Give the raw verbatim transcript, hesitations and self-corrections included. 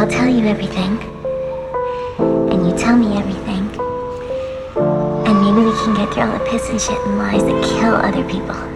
I'll tell you everything, and you tell me everything, and maybe we can get through all the piss and shit and lies that kill other people.